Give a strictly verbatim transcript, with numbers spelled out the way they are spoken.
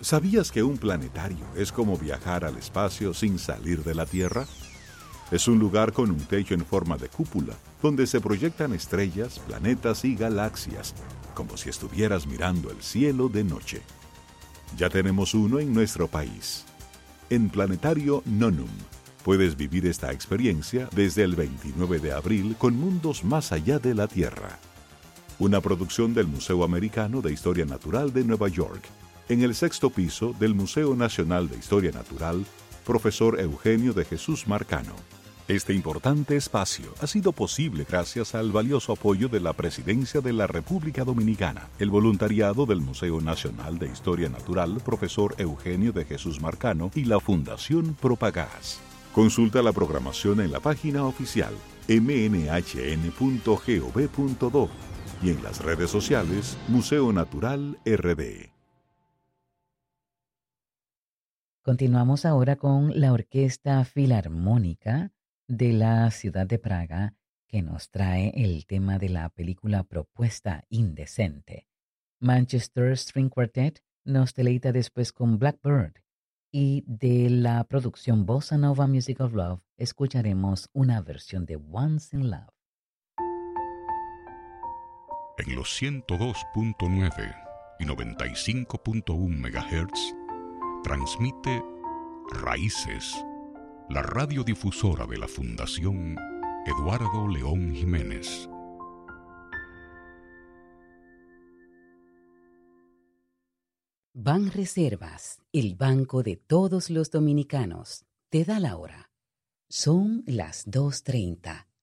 ¿Sabías que un planetario es como viajar al espacio sin salir de la Tierra? Es un lugar con un techo en forma de cúpula, donde se proyectan estrellas, planetas y galaxias, como si estuvieras mirando el cielo de noche. Ya tenemos uno en nuestro país. En Planetario Nonum, puedes vivir esta experiencia desde el veintinueve de abril con mundos más allá de la Tierra. Una producción del Museo Americano de Historia Natural de Nueva York, en el sexto piso del Museo Nacional de Historia Natural, Profesor Eugenio de Jesús Marcano. Este importante espacio ha sido posible gracias al valioso apoyo de la Presidencia de la República Dominicana, el voluntariado del Museo Nacional de Historia Natural, Profesor Eugenio de Jesús Marcano y la Fundación Propagás. Consulta la programación en la página oficial m n h n punto gov punto do y en las redes sociales Museo Natural R D. Continuamos ahora con la Orquesta Filarmónica de la ciudad de Praga, que nos trae el tema de la película Propuesta Indecente. Manchester String Quartet nos deleita después con Blackbird, y de la producción Bossa Nova Music of Love escucharemos una versión de Once in Love. En los ciento dos punto nueve y noventa y cinco punto uno megahertz transmite Raíces, la radiodifusora de la Fundación Eduardo León Jiménez. Banreservas, el banco de todos los dominicanos, te da la hora. Son las dos treinta.